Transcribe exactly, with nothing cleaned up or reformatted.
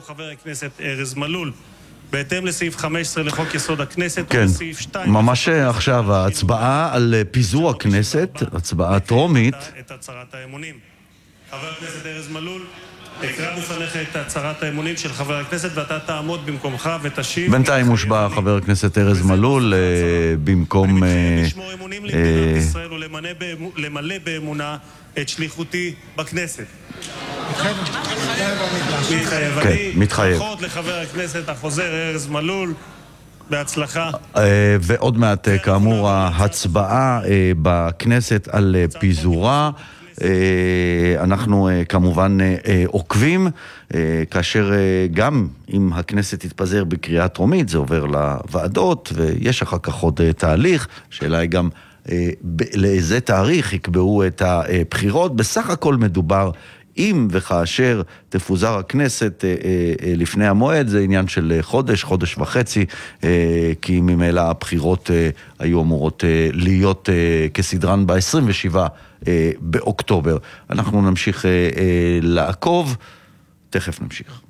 חבר הכנסת ארז מלול. בהתאם לסעיף חמש עשרה לחוק יסוד הכנסת, כן, ולסעיף שתיים... ממש עכשיו ההצבעה על פיזור הכנסת, הצבעה טרומית. את הצהרת האמונים. חבר הכנסת ארז מלול, אקרא בפניך את הצהרת האמונים של חבר הכנסת, ואתה תעמוד במקומך ותשיב. בינתיים מושבע חבר הכנסת ארז מלול במקום... אני מתחייב לשמור אמונים למדינת ישראל ולמלא באמונה את שליחותי בכנסת. מתחייב. אני ברכות לחבר הכנסת החוזר ארז מלול, בהצלחה. ועוד מעט כאמור ההצבעה בכנסת על פיזורה. אנחנו כמובן עוקבים, כאשר גם אם הכנסת תתפזר בקריאה טרומית זה עובר לוועדות ויש אחר כך עוד תהליך. שאלה היא גם לאיזה תאריך יקבעו את הבחירות. בסך הכל מדובר אם וכאשר תפוזר הכנסת לפני המועד, זה עניין של חודש, חודש וחצי, כי ממילא הבחירות היו אמורות להיות כסדרן ב-עשרים ושבעה באוקטובר. אנחנו נמשיך לעקוב, תכף נמשיך.